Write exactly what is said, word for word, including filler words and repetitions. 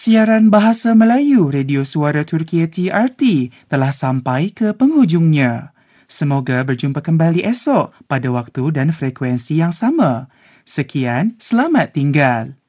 Siaran Bahasa Melayu Radio Suara Turkiye T R T telah sampai ke penghujungnya. Semoga berjumpa kembali esok pada waktu dan frekuensi yang sama. Sekian, selamat tinggal.